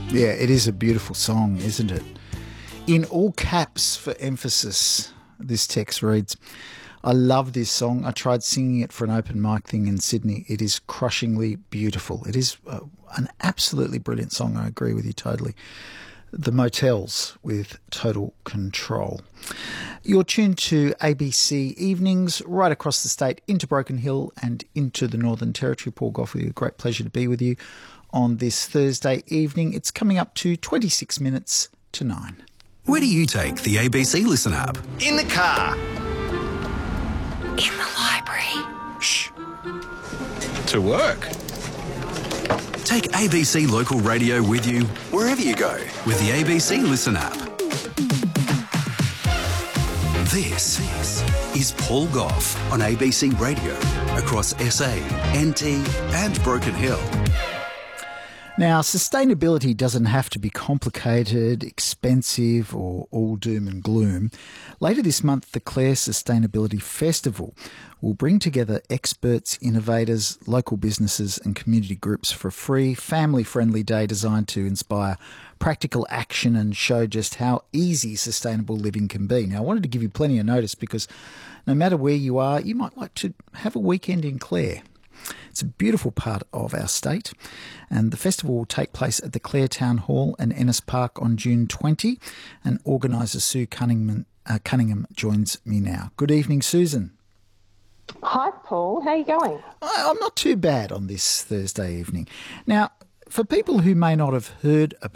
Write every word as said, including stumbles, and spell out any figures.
Yeah, it is a beautiful song, isn't it? In all caps for emphasis, this text reads, I love this song. I tried singing it for an open mic thing in Sydney. It is crushingly beautiful. It is uh, an absolutely brilliant song. I agree with you totally. The Motels with Total Control. You're tuned to A B C Evenings right across the state into Broken Hill and into the Northern Territory. Paul Gough with you. Great pleasure to be with you on this Thursday evening. It's coming up to twenty-six minutes to nine. Where do you take the A B C Listen app? In the car. In the library. Shh. To work. Take A B C Local Radio with you wherever you go with the A B C Listen app. This is Paul Gough on A B C Radio across S A, N T and Broken Hill. Now, sustainability doesn't have to be complicated, expensive or all doom and gloom. Later this month, the Clare Sustainability Festival will bring together experts, innovators, local businesses and community groups for a free, family-friendly day designed to inspire practical action and show just how easy sustainable living can be. Now, I wanted to give you plenty of notice because no matter where you are, you might like to have a weekend in Clare. It's a beautiful part of our state, and the festival will take place at the Clare Town Hall and Ennis Park on June twentieth, and organiser Sue Cunningham, uh, Cunningham joins me now. Good evening, Susan. Hi, Paul. How are you going? I, I'm not too bad on this Thursday evening. Now, for people who may not have heard about